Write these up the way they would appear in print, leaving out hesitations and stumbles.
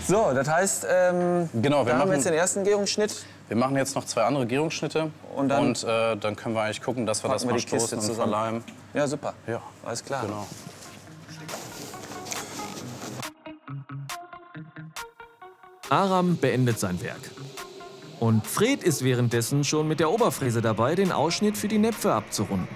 So, das heißt, Genau, da haben wir jetzt den ersten Gärungsschnitt. Wir machen jetzt noch 2 andere Gärungsschnitte. Und dann dann können wir eigentlich gucken, dass wir das packen wir mal die Kiste stoßen und zusammen. verleimen. Ja, super. Ja, Alles klar. genau. Aram beendet sein Werk. Und Fred ist währenddessen schon mit der Oberfräse dabei, den Ausschnitt für die Näpfe abzurunden.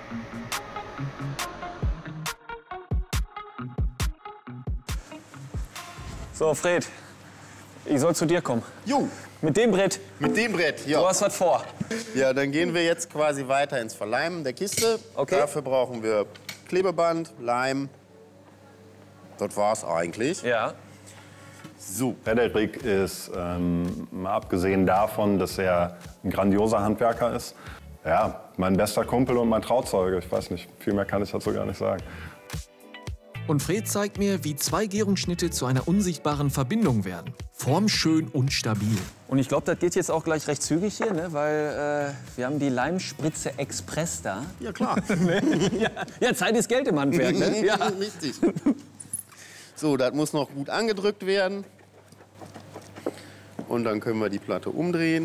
So, Fred, ich soll zu dir kommen. Jo, Mit dem Brett. mit dem Brett, Du ja. hast was vor. Ja, dann gehen wir jetzt quasi weiter ins Verleimen der Kiste. Okay. Dafür brauchen wir Klebeband, Leim. Das war's eigentlich. Ja. So. Frederik ist, mal abgesehen davon, dass er ein grandioser Handwerker ist, ja, mein bester Kumpel und mein Trauzeuge. Ich weiß nicht, viel mehr kann ich dazu gar nicht sagen. Und Fred zeigt mir, wie 2 Gärungsschnitte zu einer unsichtbaren Verbindung werden. Formschön und stabil. Und ich glaube, das geht jetzt auch gleich recht zügig hier, ne? Weil wir haben die Leimspritze Express da. Ja, klar. Ja, Zeit ist Geld im Handwerk, ne? Ja. Richtig. So, das muss noch gut angedrückt werden. Und dann können wir die Platte umdrehen.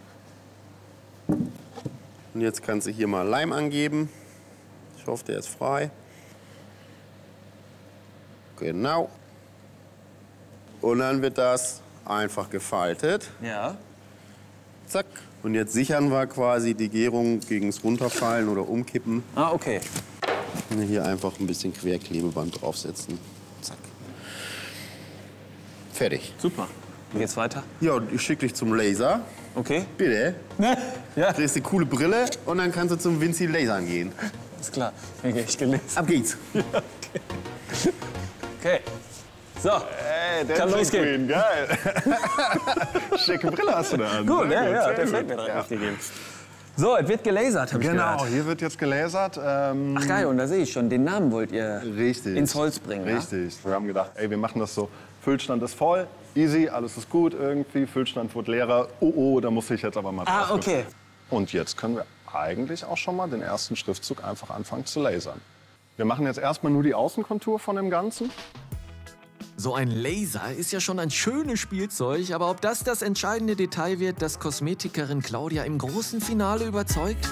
Und jetzt kannst du hier mal Leim angeben. Ich hoffe, der ist frei. Genau. Und dann wird das einfach gefaltet. Ja. Zack. Und jetzt sichern wir quasi die Gärung gegen das Runterfallen oder Umkippen. Ah, okay. Und hier einfach ein bisschen Querklebeband draufsetzen. Zack. Fertig. Super. Wie geht's weiter? Ja, und ich schicke dich zum Laser. Okay. Bitte. Ja, Kriegst eine coole Brille und dann kannst du zum Vinci Lasern gehen. ist klar. Okay, ich gelesen. Ab geht's. Okay. So, kann losgehen. Geil. Schicke Brille hast du da an. Gut, Sehr ja, sehr der gut. fällt mir direkt auf die Geben. So, es wird gelasert, hab ich Genau, gehört. hier wird jetzt gelasert. Ach geil, und da sehe ich schon, den Namen wollt ihr Richtig. ins Holz bringen. Ja? Richtig. Wir haben gedacht, ey, wir machen das so. Füllstand ist voll, easy, alles ist gut irgendwie. Füllstand wird leerer. Oh, da muss ich jetzt aber mal Ah, drauf okay. Und jetzt können wir eigentlich auch schon mal den ersten Schriftzug einfach anfangen zu lasern. Wir machen jetzt erstmal nur die Außenkontur von dem Ganzen. So ein Laser ist ja schon ein schönes Spielzeug, aber ob das entscheidende Detail wird, das Kosmetikerin Claudia im großen Finale überzeugt?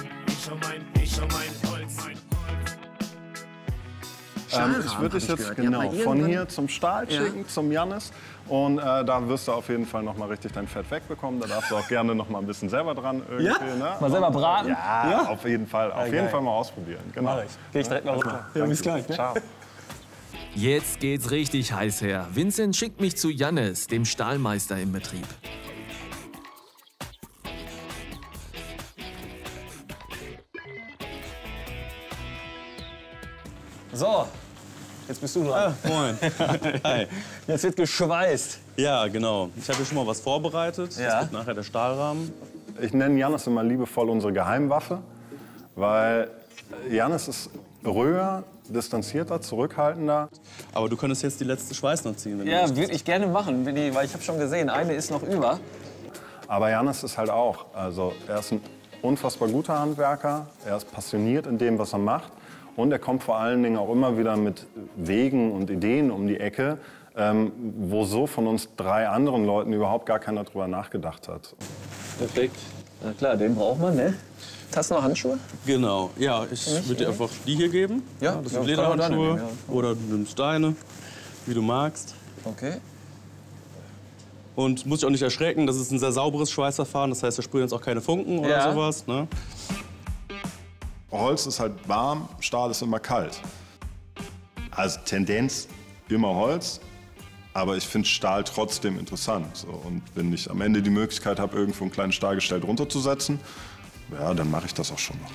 Ich würde dich jetzt genau von hier zum Stahl schicken, zum Jannis. Und da wirst du auf jeden Fall noch mal richtig dein Fett wegbekommen. Da darfst du auch gerne noch mal ein bisschen selber dran irgendwie. Ja? Ne? Mal selber braten? Ja, auf jeden Fall. Auf jeden Fall mal ausprobieren. Genau. Mach ich. Geh ich direkt mal runter. Ja, bis gleich. Ne? Ciao. Jetzt geht's richtig heiß her. Vincent schickt mich zu Jannis, dem Stahlmeister im Betrieb. So, jetzt bist du dran. Moin. Hi. Jetzt wird geschweißt. Ja, genau. Ich habe hier schon mal was vorbereitet. Ja. Das wird nachher der Stahlrahmen. Ich nenne Jannis immer liebevoll unsere Geheimwaffe, weil Jannis ist ruhiger, distanzierter, zurückhaltender. Aber du könntest jetzt die letzte Schweiß noch ziehen, wenn du Ja, möchtest. würde ich gerne machen, weil ich habe schon gesehen, eine ist noch über. Aber Jannis ist halt auch, also er ist ein unfassbar guter Handwerker, er ist passioniert in dem, was er macht. Und er kommt vor allen Dingen auch immer wieder mit Wegen und Ideen um die Ecke, wo so von uns 3 anderen Leuten überhaupt gar keiner drüber nachgedacht hat. Perfekt. Na klar, den braucht man, ne? Hast du noch Handschuhe? Genau. Ja, ich würde dir einfach die hier geben. Ja, das ja, sind kann man da Lederhandschuhe. nehmen, Oder du nimmst deine, wie du magst. Okay. Und muss dich auch nicht erschrecken, das ist ein sehr sauberes Schweißverfahren. Das heißt, wir sprühen jetzt auch keine Funken oder Ja. sowas. Ne? Holz ist halt warm, Stahl ist immer kalt. Also Tendenz immer Holz, aber ich finde Stahl trotzdem interessant. So. Und wenn ich am Ende die Möglichkeit habe, irgendwo ein kleines Stahlgestell drunter zu setzen, ja, dann mache ich das auch schon noch.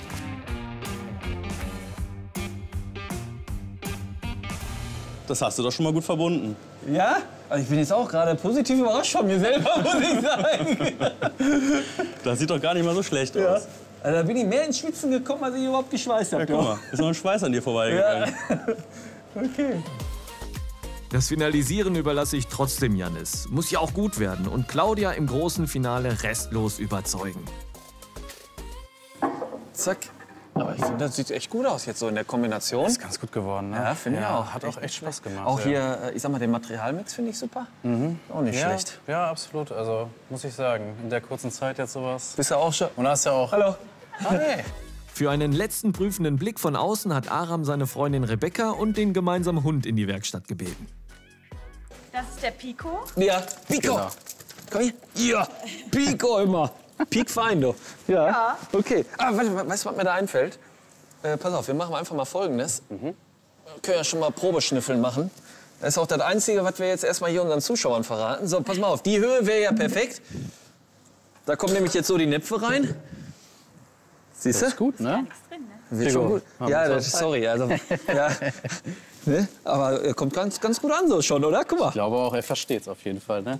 Das hast du doch schon mal gut verbunden. Ja? Also ich bin jetzt auch gerade positiv überrascht von mir selber, muss ich sagen. Das sieht doch gar nicht mal so schlecht aus. Also da bin ich mehr ins Schwitzen gekommen, als ich überhaupt geschweißt habe. Ja, guck mal, ist noch ein Schweiß an dir vorbeigegangen. Okay. Das Finalisieren überlasse ich trotzdem Jannis. Muss ja auch gut werden und Claudia im großen Finale restlos überzeugen. Zack. Aber ich finde, das sieht echt gut aus jetzt so in der Kombination. Ist ganz gut geworden, ne? Ja, finde ich auch. Hat auch echt Spaß gemacht. Auch ja. hier, ich sag mal, den Materialmix finde ich super. Auch nicht Ja, schlecht. ja, absolut. Also, muss ich sagen, in der kurzen Zeit jetzt sowas. Bist du auch schon? Und hast ja auch... Hallo. Hey. Für einen letzten prüfenden Blick von außen hat Aram seine Freundin Rebecca und den gemeinsamen Hund in die Werkstatt gebeten. Das ist der Pico. Ja, Pico. Genau. Komm hier. Ja, Pico immer. Peak fein, du. Ja. Okay. Ah, weißt du, was mir da einfällt? Pass auf, wir machen einfach mal Folgendes. Wir können ja schon mal Probeschnüffeln machen. Das ist auch das Einzige, was wir jetzt erstmal hier unseren Zuschauern verraten. So, pass mal auf, die Höhe wäre ja perfekt. Da kommen nämlich jetzt so die Näpfe rein. Siehst du? Ist gut, ne? Nichts drin, ne? Wird schon gut. Ja, das, sorry. Also, ja. Ne? Aber er kommt ganz gut an so schon, oder? Guck mal. Ich glaube auch, er versteht es auf jeden Fall, ne?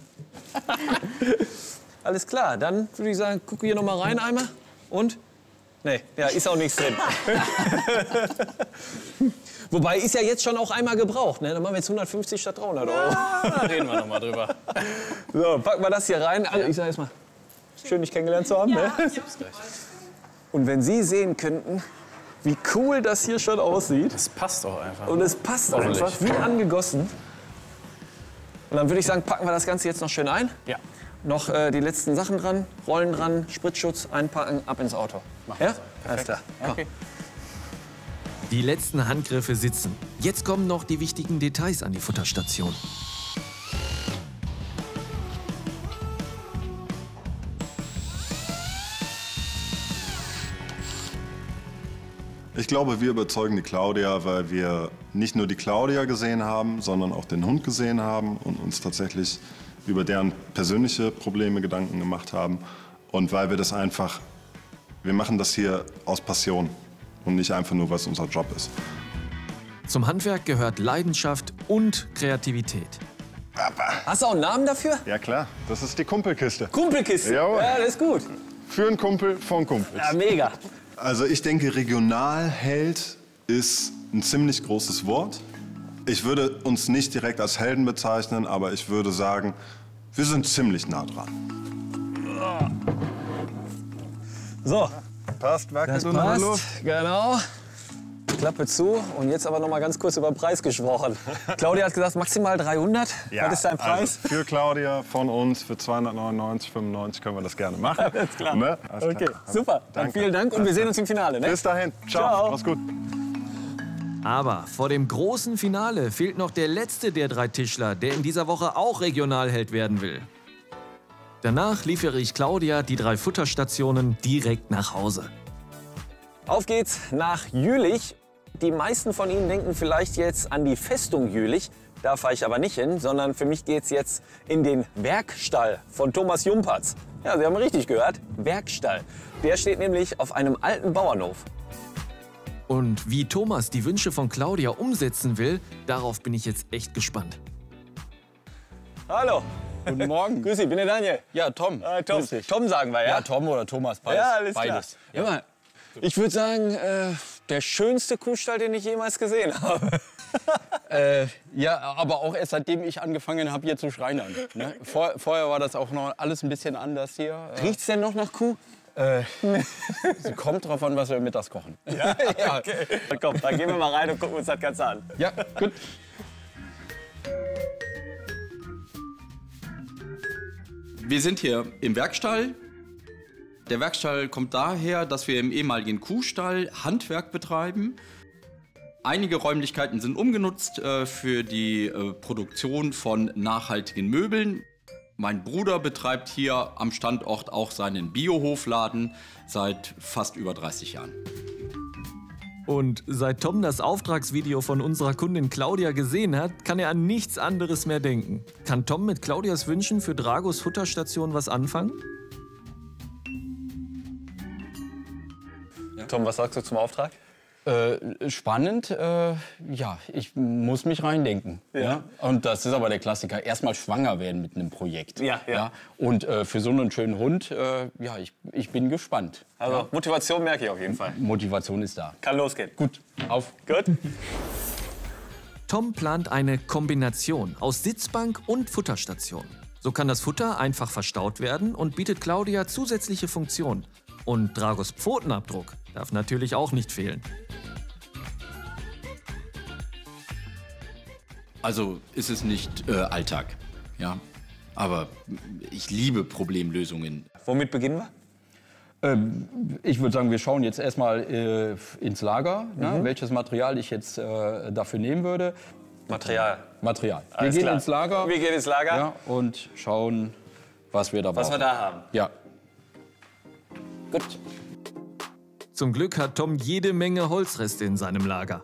Alles klar, dann würde ich sagen, guck hier noch mal rein einmal. Und? Nee, ja, ist auch nichts drin. Wobei, ist ja jetzt schon auch einmal gebraucht. Ne? Dann machen wir jetzt 150 statt 300 Euro. Da reden wir noch mal drüber. So, packen wir das hier rein. Also, ich sag erst mal, schön, dich kennengelernt zu haben. Ne? Und wenn Sie sehen könnten, wie cool das hier schon aussieht. Das passt auch einfach. Und es passt Hoffentlich. einfach wie angegossen. Und dann würde ich sagen, packen wir das Ganze jetzt noch schön ein. Ja. Noch die letzten Sachen dran, Rollen dran, Spritzschutz einpacken, ab ins Auto. Ja? Alles klar. Okay. Die letzten Handgriffe sitzen. Jetzt kommen noch die wichtigen Details an die Futterstation. Ich glaube, wir überzeugen die Claudia, weil wir nicht nur die Claudia gesehen haben, sondern auch den Hund gesehen haben und uns tatsächlich über deren persönliche Probleme Gedanken gemacht haben. Und weil wir das einfach, wir machen das hier aus Passion und nicht einfach nur, weil es unser Job ist. Zum Handwerk gehört Leidenschaft und Kreativität. Hast du auch einen Namen dafür? Ja klar, das ist die Kumpelkiste. Kumpelkiste. Jawohl. Ja, das ist gut. Für einen Kumpel von Kumpels. Ja, mega. Also ich denke, Regionalheld ist ein ziemlich großes Wort. Ich würde uns nicht direkt als Helden bezeichnen, aber ich würde sagen, wir sind ziemlich nah dran. So, Passt, wackelt das unter der passt. Luft. Genau. Klappe zu. Und jetzt aber noch mal ganz kurz über den Preis gesprochen. Claudia hat gesagt, maximal 300. Was ist dein Preis? Also für Claudia von uns für 299,95 können wir das gerne machen. Alles klar. Ne? Alles Okay, klar. super. Dann Danke. vielen Dank und wir sehen uns im Finale. Ne? Bis dahin. Ciao. Ciao. Mach's gut. Aber vor dem großen Finale fehlt noch der letzte der drei Tischler, der in dieser Woche auch Regionalheld werden will. Danach liefere ich Claudia die 3 Futterstationen direkt nach Hause. Auf geht's nach Jülich. Die meisten von Ihnen denken vielleicht jetzt an die Festung Jülich. Da fahre ich aber nicht hin, sondern für mich geht's jetzt in den Werkstall von Thomas Jumpertz. Ja, Sie haben richtig gehört, Werkstall. Der steht nämlich auf einem alten Bauernhof. Und wie Thomas die Wünsche von Claudia umsetzen will, darauf bin ich jetzt echt gespannt. Hallo. Guten Morgen. Grüß dich, bin der Daniel. Ja, Tom. Tom. Grüß dich. Tom sagen wir, ja? Ja, Tom oder Thomas, beides. Ja, alles klar. Beides. Hör mal, ich würde sagen, der schönste Kuhstall, den ich jemals gesehen habe. Ja, aber auch erst seitdem ich angefangen habe, hier zu schreinern. Ne? Vorher war das auch noch alles ein bisschen anders hier. Riecht's denn noch nach Kuh? Kommt drauf an, was wir mittags kochen. Ja, okay. Komm, dann gehen wir mal rein und gucken uns das Ganze an. Ja, gut. Wir sind hier im Werkstall. Der Werkstall kommt daher, dass wir im ehemaligen Kuhstall Handwerk betreiben. Einige Räumlichkeiten sind umgenutzt für die Produktion von nachhaltigen Möbeln. Mein Bruder betreibt hier am Standort auch seinen Biohofladen seit fast über 30 Jahren. Und seit Tom das Auftragsvideo von unserer Kundin Claudia gesehen hat, kann er an nichts anderes mehr denken. Kann Tom mit Claudias Wünschen für Dragos Futterstation was anfangen? Tom, was sagst du zum Auftrag? Spannend, ja, ich muss mich reindenken. Ja. Und das ist aber der Klassiker. Erstmal schwanger werden mit einem Projekt. Ja. Und für so einen schönen Hund, ja, ich bin gespannt. Also Motivation merke ich auf jeden Fall. Motivation ist da. Kann losgehen. Gut, auf. Gut. Tom plant eine Kombination aus Sitzbank und Futterstation. So kann das Futter einfach verstaut werden und bietet Claudia zusätzliche Funktionen. Und Dragos Pfotenabdruck darf natürlich auch nicht fehlen. Also ist es nicht Alltag, ja. Aber ich liebe Problemlösungen. Womit beginnen wir? Ich würde sagen, wir schauen jetzt erstmal ins Lager, ne, welches Material ich jetzt dafür nehmen würde. Material. Wir Alles gehen klar. ins Lager. Wir gehen ins Lager. Ja, und schauen, was wir da brauchen. Was wir da haben. Ja. Gut. Zum Glück hat Tom jede Menge Holzreste in seinem Lager.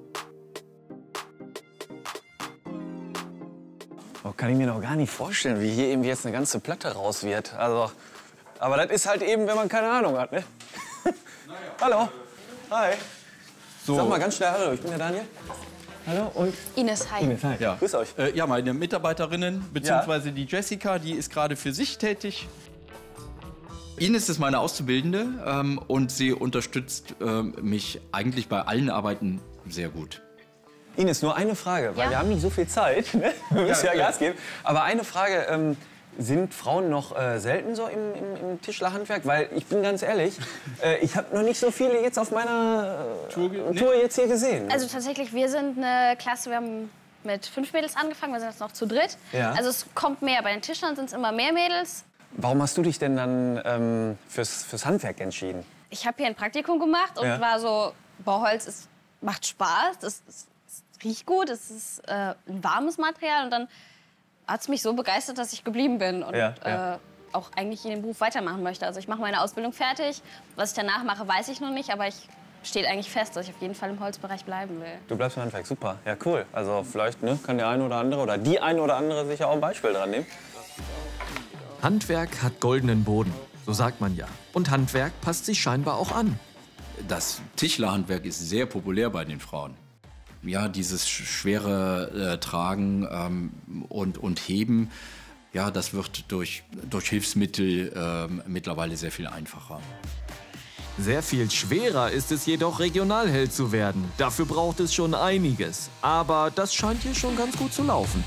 Oh, kann ich mir noch gar nicht vorstellen, wie hier eben jetzt eine ganze Platte raus wird. Also, aber das ist halt eben, wenn man keine Ahnung hat, ne? Hallo. Hi. So. Sag mal ganz schnell hallo, ich bin der Daniel. Hallo und Ines, hi. Ines, hi. Ja. Grüß euch. Ja, meine Mitarbeiterinnen, beziehungsweise die Jessica, die ist gerade für sich tätig. Ines ist meine Auszubildende und sie unterstützt mich eigentlich bei allen Arbeiten sehr gut. Ines, nur eine Frage, weil Ja? wir haben nicht so viel Zeit. Ne? Wir müssen ja Gas geben. Aber eine Frage, sind Frauen noch selten so im Tischlerhandwerk? Weil ich bin ganz ehrlich, ich habe noch nicht so viele jetzt auf meiner Tour jetzt hier gesehen. Also tatsächlich, wir sind eine Klasse, wir haben mit 5 Mädels angefangen, wir sind jetzt noch zu dritt. Ja. Also es kommt mehr, bei den Tischlern sind es immer mehr Mädels. Warum hast du dich denn dann fürs Handwerk entschieden? Ich habe hier ein Praktikum gemacht und Ja. war so, Bauholz macht Spaß, es riecht gut, es ist ein warmes Material und dann hat es mich so begeistert, dass ich geblieben bin und auch eigentlich in dem Beruf weitermachen möchte. Also ich mache meine Ausbildung fertig, was ich danach mache, weiß ich noch nicht, aber ich steht eigentlich fest, dass ich auf jeden Fall im Holzbereich bleiben will. Du bleibst im Handwerk, super. Ja, cool. Also vielleicht kann der eine oder andere oder die eine oder andere sich ja auch ein Beispiel dran nehmen. Handwerk hat goldenen Boden, so sagt man ja. Und Handwerk passt sich scheinbar auch an. Das Tischlerhandwerk ist sehr populär bei den Frauen. Ja, dieses schwere Tragen und Heben, ja, das wird durch Hilfsmittel mittlerweile sehr viel einfacher. Sehr viel schwerer ist es jedoch, Regionalheld zu werden. Dafür braucht es schon einiges. Aber das scheint hier schon ganz gut zu laufen.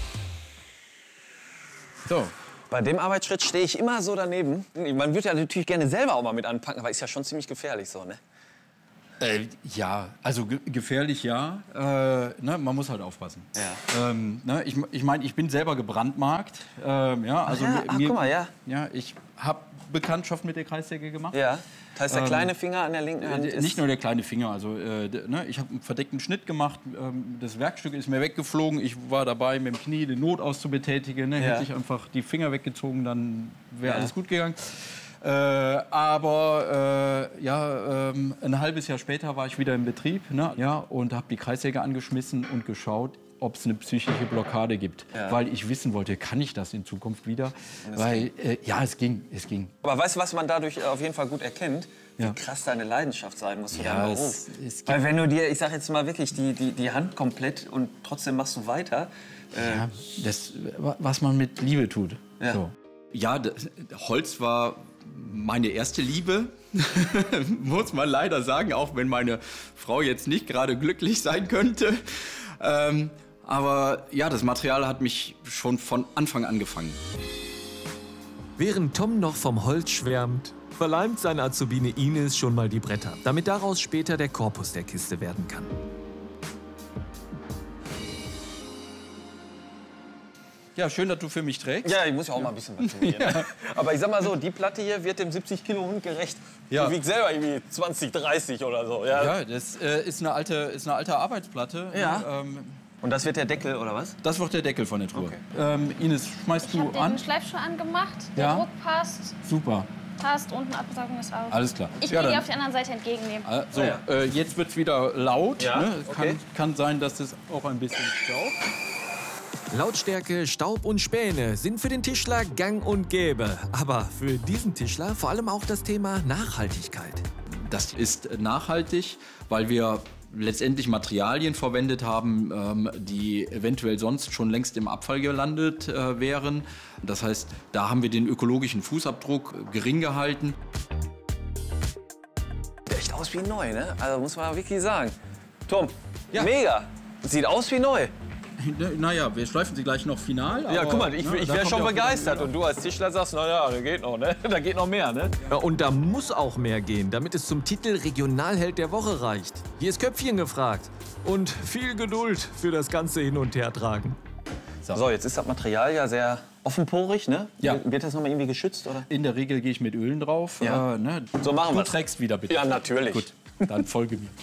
So. Bei dem Arbeitsschritt stehe ich immer so daneben. Man würde ja natürlich gerne selber auch mal mit anpacken, aber ist ja schon ziemlich gefährlich so, ne? Ja, also gefährlich ja. Ne, man muss halt aufpassen. Ja. Ne, ich meine, ich bin selber gebrandmarkt. Ja, also guck mal, ja. Ja, ich habe Bekanntschaft mit der Kreissäge gemacht. Ja. Das heißt, der kleine Finger an der linken Hand ist... Nicht nur der kleine Finger, also ne, ich habe einen verdeckten Schnitt gemacht, das Werkstück ist mir weggeflogen, ich war dabei, mit dem Knie den Notaus zu betätigen, ne, hätte ich einfach die Finger weggezogen, dann wäre alles gut gegangen. Aber ein halbes Jahr später war ich wieder im Betrieb, ne, ja, und habe die Kreissäge angeschmissen und geschaut, ob es eine psychische Blockade gibt, weil ich wissen wollte, kann ich das in Zukunft wieder? Weil es ging. Aber weißt du, was man dadurch auf jeden Fall gut erkennt? Wie krass deine Leidenschaft sein muss für deinen Beruf. Weil wenn du dir, ich sag jetzt mal wirklich, die Hand komplett und trotzdem machst du weiter. Ja, das, was man mit Liebe tut. Ja. So. Ja, Holz war meine erste Liebe, muss man leider sagen, auch wenn meine Frau jetzt nicht gerade glücklich sein könnte. Aber ja, das Material hat mich schon von Anfang an gefangen. Während Tom noch vom Holz schwärmt, verleimt seine Azubine Ines schon mal die Bretter, damit daraus später der Korpus der Kiste werden kann. Ja, schön, dass du für mich trägst. Ja, ich muss ja auch mal ein bisschen was trainieren. Ja. Aber ich sag mal so, die Platte hier wird dem 70-Kilo-Hund gerecht. Ja. Du wiegst selber irgendwie 20, 30 oder so. Ja. Ja, das ist eine alte Arbeitsplatte. Ja. Und das wird der Deckel, oder was? Das wird der Deckel von der Truhe. Okay. Ines, schmeißt Ich du habe an? den Schleifschuh angemacht, der Ja. Druck passt, Super, unten Absaugung ist auch. alles klar. Ich Ja, will die dann. auf die andere Seite entgegennehmen. So, jetzt wird es wieder laut. Ja, Ne? okay. Kann sein, dass es auch ein bisschen staubt. Lautstärke, Staub und Späne sind für den Tischler gang und gäbe. Aber für diesen Tischler vor allem auch das Thema Nachhaltigkeit. Das ist nachhaltig, weil wir letztendlich Materialien verwendet haben, die eventuell sonst schon längst im Abfall gelandet wären. Das heißt, da haben wir den ökologischen Fußabdruck gering gehalten. Sieht echt aus wie neu, ne? Also muss man wirklich sagen. Tom, Ja. mega. Sieht aus wie neu. Naja, wir schleifen sie gleich noch final. Ja, aber, guck mal, ich ne, wäre schon begeistert. Und du als Tischler sagst, naja, da geht noch, ne? Da geht noch mehr, ne? Ja, und da muss auch mehr gehen, damit es zum Titel Regionalheld der Woche reicht. Hier ist Köpfchen gefragt. Und viel Geduld für das ganze Hin- und Hertragen. So, jetzt ist das Material ja sehr offenporig, ne? Ja. Wird das noch mal irgendwie geschützt, oder? In der Regel gehe ich mit Ölen drauf. Ja. Ne? So machen wir Du trägst wieder, bitte. Ja, natürlich. Gut, dann folge mir.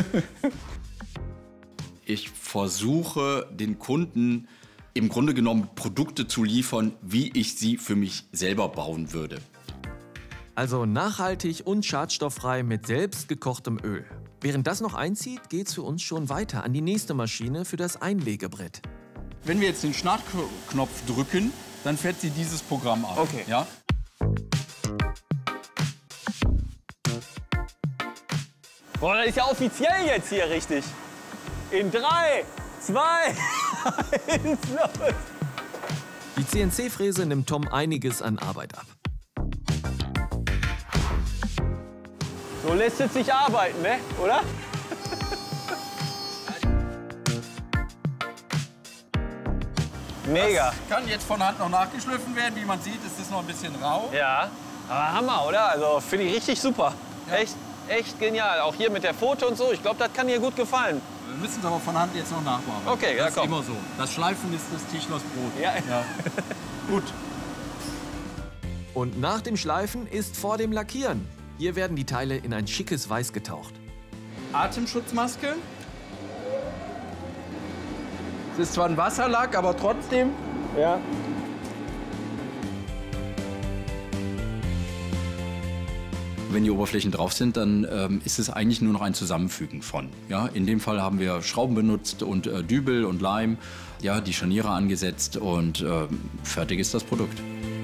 Ich versuche, den Kunden im Grunde genommen Produkte zu liefern, wie ich sie für mich selber bauen würde. Also nachhaltig und schadstofffrei mit selbst gekochtem Öl. Während das noch einzieht, geht's für uns schon weiter an die nächste Maschine für das Einlegebrett. Wenn wir jetzt den Startknopf drücken, dann fährt sie dieses Programm ab. Okay. Ja? Boah, das ist ja offiziell jetzt hier richtig. In 3, 2, 1, los! Die CNC-Fräse nimmt Tom einiges an Arbeit ab. So lässt es sich arbeiten, ne? Oder? Mega. Das kann jetzt von Hand noch nachgeschliffen werden. Wie man sieht, ist es noch ein bisschen rau. Ja, aber Hammer, oder? Also finde ich richtig super. Ja. Echt genial. Auch hier mit der Foto und so. Ich glaube, das kann dir gut gefallen. Wir müssen es aber von Hand jetzt noch nachbearbeiten. Okay, ja, das komm. ist immer so. Das Schleifen ist des Tischlers Brot. Ja. Gut. Und nach dem Schleifen ist vor dem Lackieren. Hier werden die Teile in ein schickes Weiß getaucht. Atemschutzmaske. Es ist zwar ein Wasserlack, aber trotzdem. Ja. Wenn die Oberflächen drauf sind, dann ist es eigentlich nur noch ein Zusammenfügen von. Ja, in dem Fall haben wir Schrauben benutzt und Dübel und Leim, ja, die Scharniere angesetzt und fertig ist das Produkt.